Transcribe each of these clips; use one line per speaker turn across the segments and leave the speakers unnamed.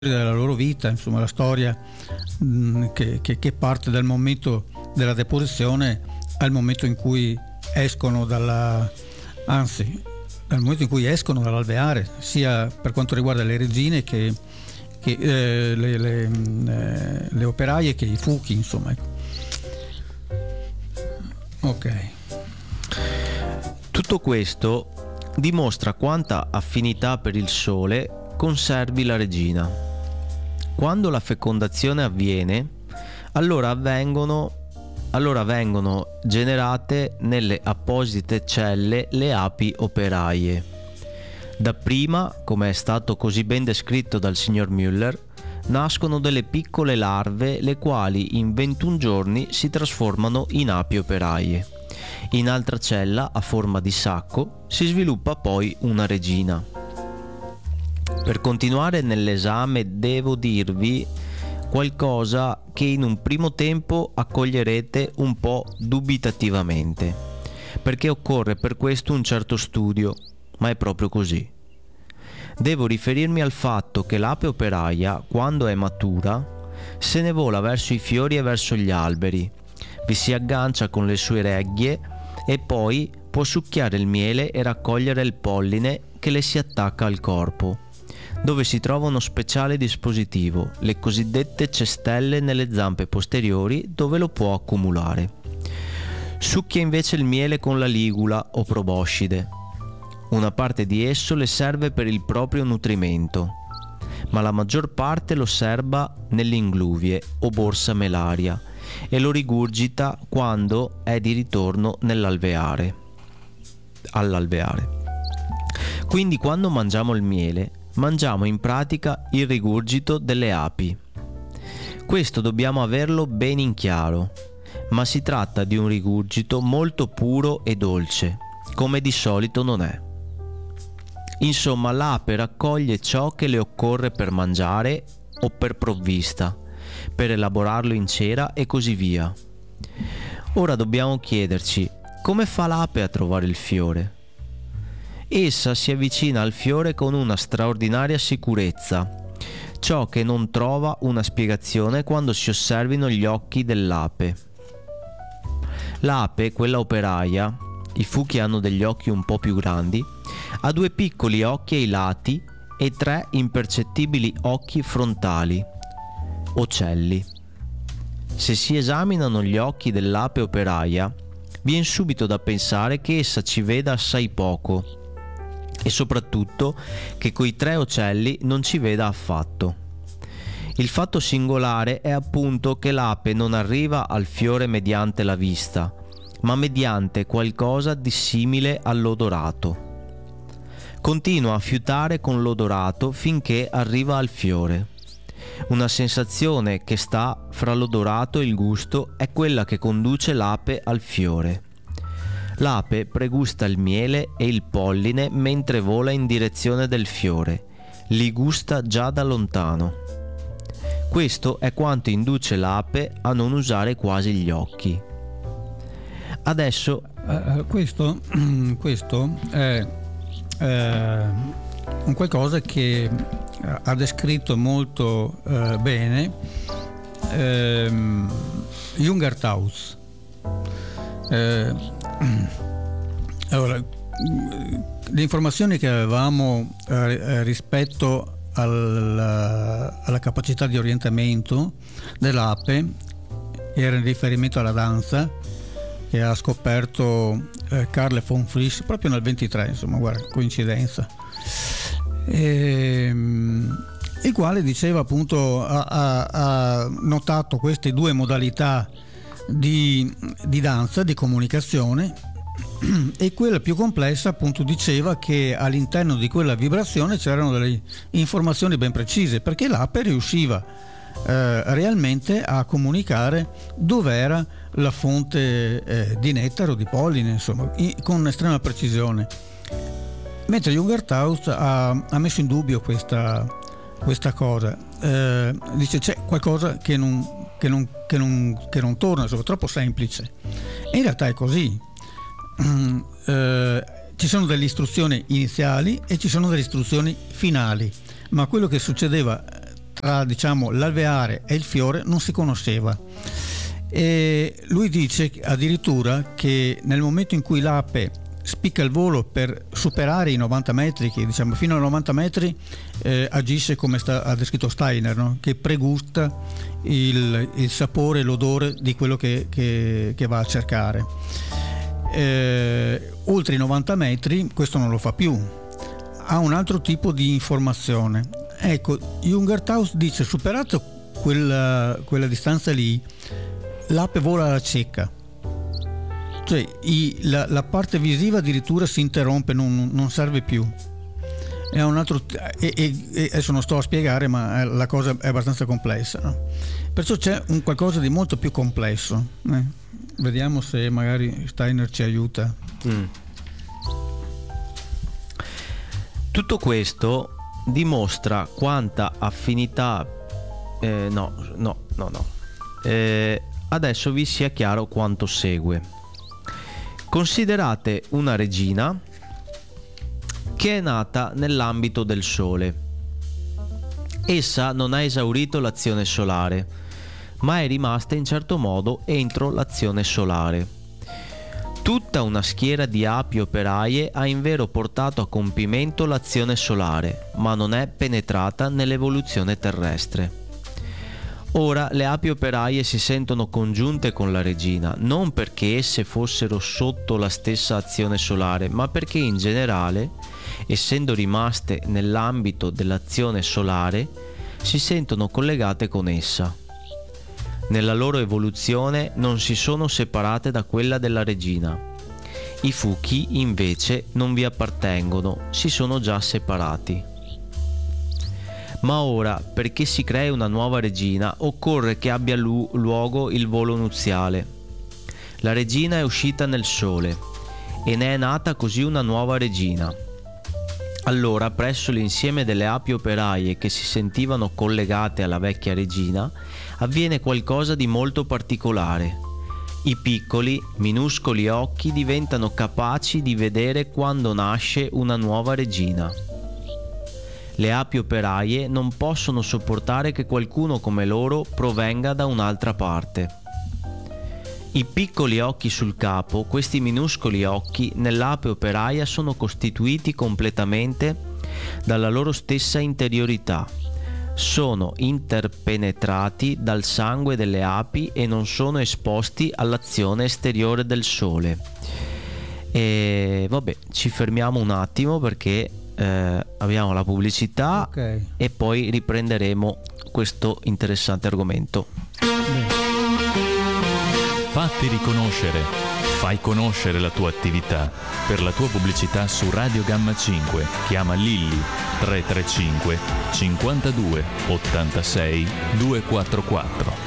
della loro vita, insomma la storia che parte dal momento della deposizione al momento in cui escono dal momento in cui escono dall'alveare, sia per quanto riguarda le regine che le operaie che i fuchi, insomma. Ok.
Tutto questo dimostra quanta affinità per il Sole conservi la regina. Quando la fecondazione avviene, allora vengono generate nelle apposite celle le api operaie. Dapprima, come è stato così ben descritto dal signor Müller, nascono delle piccole larve le quali in 21 giorni si trasformano in api operaie. In altra cella, a forma di sacco, si sviluppa poi una regina. Per continuare nell'esame devo dirvi qualcosa che in un primo tempo accoglierete un po' dubitativamente, perché occorre per questo un certo studio, ma è proprio così. Devo riferirmi al fatto che l'ape operaia, quando è matura, se ne vola verso i fiori e verso gli alberi, vi si aggancia con le sue regghie e poi può succhiare il miele e raccogliere il polline che le si attacca al corpo, dove si trova uno speciale dispositivo, le cosiddette cestelle nelle zampe posteriori, dove lo può accumulare. Succhia invece il miele con la ligula o proboscide. Una parte di esso le serve per il proprio nutrimento, ma la maggior parte lo serba nell'ingluvie o borsa melaria e lo rigurgita quando è di ritorno all'alveare. Quindi quando mangiamo il miele, mangiamo in pratica il rigurgito delle api. Questo dobbiamo averlo ben in chiaro, ma si tratta di un rigurgito molto puro e dolce, come di solito non è. Insomma, l'ape raccoglie ciò che le occorre per mangiare o per provvista, per elaborarlo in cera e così via. Ora dobbiamo chiederci, come fa l'ape a trovare il fiore? Essa si avvicina al fiore con una straordinaria sicurezza, ciò che non trova una spiegazione quando si osservino gli occhi dell'ape. L'ape, quella operaia, i fuchi hanno degli occhi un po' più grandi, ha 2 piccoli occhi ai lati e 3 impercettibili occhi frontali, ocelli. Se si esaminano gli occhi dell'ape operaia, viene subito da pensare che essa ci veda assai poco e soprattutto che coi 3 ocelli non ci veda affatto. Il fatto singolare è appunto che l'ape non arriva al fiore mediante la vista, ma mediante qualcosa di simile all'odorato. Continua a fiutare con l'odorato finché arriva al fiore. Una sensazione che sta fra l'odorato e il gusto è quella che conduce l'ape al fiore. L'ape pregusta il miele e il polline mentre vola in direzione del fiore, li gusta già da lontano. Questo è quanto induce l'ape a non usare quasi gli occhi. Adesso
questo è un qualcosa che ha descritto molto bene Jungertaus. Allora, le informazioni che avevamo rispetto alla capacità di orientamento dell'ape era in riferimento alla danza che ha scoperto Carl von Frisch proprio nel 23, insomma, guarda, coincidenza, il quale diceva appunto ha notato queste 2 modalità di danza, di comunicazione, e quella più complessa appunto diceva che all'interno di quella vibrazione c'erano delle informazioni ben precise, perché l'ape riusciva realmente a comunicare dov'era la fonte di nettare o di polline, insomma, con estrema precisione, mentre Jungertaus ha messo in dubbio questa cosa. Dice c'è qualcosa che non torna, insomma, troppo semplice, e in realtà è così. Ci sono delle istruzioni iniziali e ci sono delle istruzioni finali, ma quello che succedeva tra, diciamo, l'alveare e il fiore non si conosceva. E lui dice addirittura che nel momento in cui l'ape spicca il volo per superare i 90 metri, che diciamo fino a 90 metri agisce come ha descritto Steiner, no? Che pregusta il sapore e l'odore di quello che va a cercare. Oltre i 90 metri questo non lo fa più, ha un altro tipo di informazione. Ecco, Jungertaus dice, superato quella distanza lì, l'ape vola alla cieca, cioè la parte visiva addirittura si interrompe, non serve più. È un altro, e adesso non sto a spiegare, ma la cosa è abbastanza complessa, no? Perciò c'è un qualcosa di molto più complesso. Vediamo se magari Steiner ci aiuta.
Tutto questo dimostra quanta affinità adesso vi sia chiaro quanto segue. Considerate una regina che è nata nell'ambito del Sole. Essa non ha esaurito l'azione solare, ma è rimasta in certo modo entro l'azione solare. Tutta una schiera di api operaie ha invero portato a compimento l'azione solare, ma non è penetrata nell'evoluzione terrestre. Ora le api operaie si sentono congiunte con la regina, non perché esse fossero sotto la stessa azione solare, ma perché in generale, essendo rimaste nell'ambito dell'azione solare, si sentono collegate con essa. Nella loro evoluzione non si sono separate da quella della regina. I fuchi invece non vi appartengono, si sono già separati. Ma ora, perché si crei una nuova regina, occorre che abbia luogo il volo nuziale. La regina è uscita nel Sole e ne è nata così una nuova regina. Allora, presso l'insieme delle api operaie che si sentivano collegate alla vecchia regina, avviene qualcosa di molto particolare. I piccoli, minuscoli occhi diventano capaci di vedere quando nasce una nuova regina. Le api operaie non possono sopportare che qualcuno come loro provenga da un'altra parte. I piccoli occhi sul capo, questi minuscoli occhi, nell'ape operaia sono costituiti completamente dalla loro stessa interiorità. Sono interpenetrati dal sangue delle api e non sono esposti all'azione esteriore del Sole. E vabbè, ci fermiamo un attimo perché abbiamo la pubblicità, okay, e poi riprenderemo questo interessante argomento.
Fatti riconoscere, fai conoscere la tua attività. Per la tua pubblicità su Radio Gamma 5 chiama Lilli 335 52 86 244.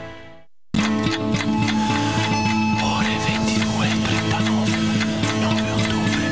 Ore 22:39, 9 ottobre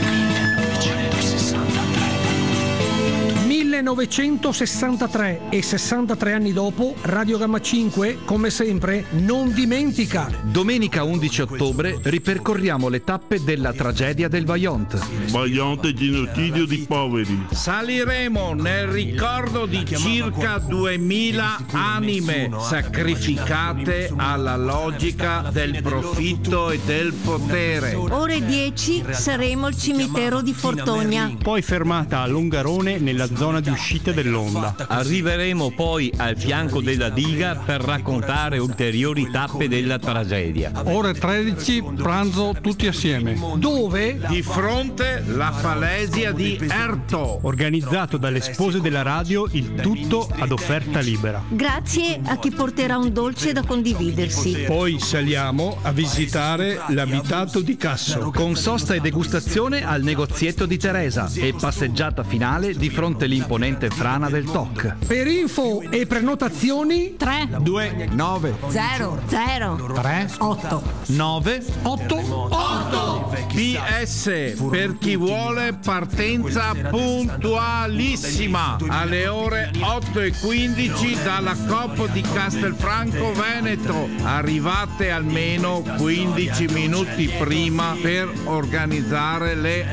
1963 e 63 anni dopo, Radio Gamma 5, come sempre, non dimentica.
Domenica 11 ottobre ripercorriamo le tappe della tragedia del Vajont.
Vajont e genocidio di poveri.
Saliremo nel ricordo di circa 2000 anime sacrificate alla logica del profitto e del potere.
Ore 10 saremo al cimitero di Fortogna.
Poi fermata a Longarone nella zona di uscita dell'Onda.
Arriveremo poi al fianco della diga per raccontare ulteriori tappe della tragedia.
Ore 13, pranzo tutti assieme.
Dove? Di fronte la falesia di Erto.
Organizzato dalle spose della radio, il tutto ad offerta libera.
Grazie a chi porterà un dolce da condividersi.
Poi saliamo a visitare l'abitato di Casso.
Con sosta e degustazione al negozietto di Teresa e passeggiata finale di fronte all'imponente frana del TOC.
Per info e prenotazioni
3
2 9
0 0
3
8
9
8 8 PS per chi vuole partenza puntualissima alle ore 8:15 dalla COP di Castelfranco Veneto. Arrivate almeno 15 minuti prima per organizzare le